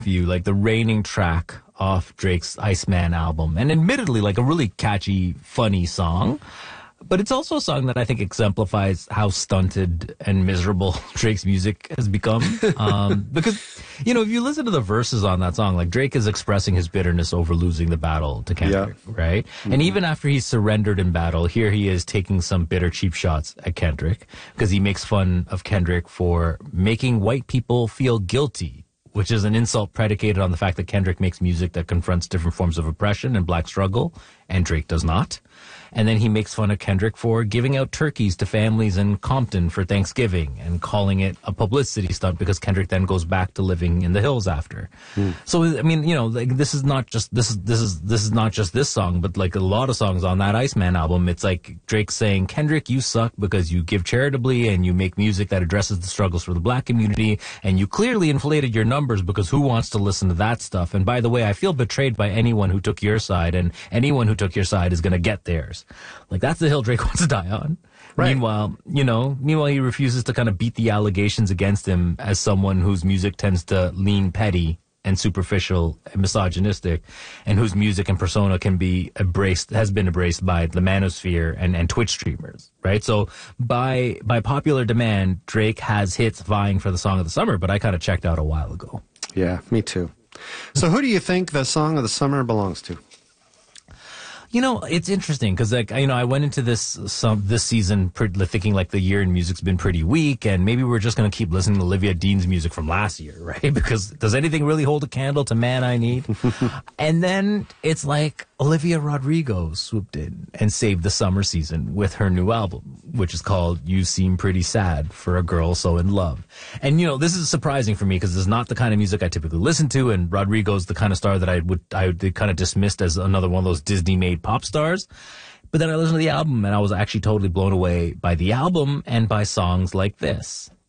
You, like the reigning track off Drake's Iceman album. And admittedly, like a really catchy, funny song. But it's also a song that I think exemplifies how stunted and miserable Drake's music has become. Because, you know, if you listen to the verses on that song, like Drake is expressing his bitterness over losing the battle to Kendrick, right? Mm-hmm. And even after he's surrendered in battle, here he is taking some bitter, cheap shots at Kendrick because he makes fun of Kendrick for making white people feel guilty, which is an insult predicated on the fact that Kendrick makes music that confronts different forms of oppression and black struggle, and Drake does not. And then he makes fun of Kendrick for giving out turkeys to families in Compton for Thanksgiving and calling it a publicity stunt because Kendrick then goes back to living in the hills after. So, I mean, you know, like this is not just this song, but like a lot of songs on that Iceman album. It's like Drake saying, Kendrick, you suck because you give charitably and you make music that addresses the struggles for the black community. And you clearly inflated your numbers because who wants to listen to that stuff? And by the way, I feel betrayed by anyone who took your side, and anyone who took your side is going to get theirs. Like, that's the hill Drake wants to die on. Right. Meanwhile, he refuses to kind of beat the allegations against him as someone whose music tends to lean petty and superficial and misogynistic, and whose music and persona has been embraced by the manosphere and Twitch streamers, right? So by popular demand, Drake has hits vying for the song of the summer, but I kind of checked out a while ago. Yeah, me too. So who do you think the song of the summer belongs to? You know, it's interesting because, like, you know, I went into this season thinking like the year in music's been pretty weak, and maybe we're just going to keep listening to Olivia Dean's music from last year, right? Because does anything really hold a candle to Man I Need? And then it's like Olivia Rodrigo swooped in and saved the summer season with her new album, which is called You Seem Pretty Sad for a Girl So in Love. And, you know, this is surprising for me because it's not the kind of music I typically listen to, and Rodrigo's the kind of star that I would kind of dismissed as another one of those Disney-made pop stars. But then I listened to the album and I was actually totally blown away by the album and by songs like this.